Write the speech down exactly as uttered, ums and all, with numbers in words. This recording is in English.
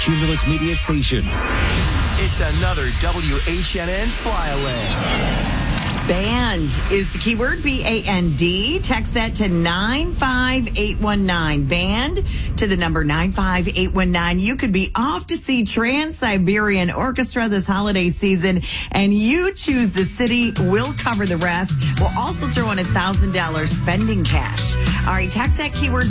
Cumulus Media Station. It's another W H N N Flyaway. Band is the keyword, B A N D. Text that to nine five eight one nine. Band to the number nine five eight one nine. You could be off to see Trans-Siberian Orchestra this holiday season, and you choose the city. We'll cover the rest. We'll also throw in one thousand dollars spending cash. All right, text that keyword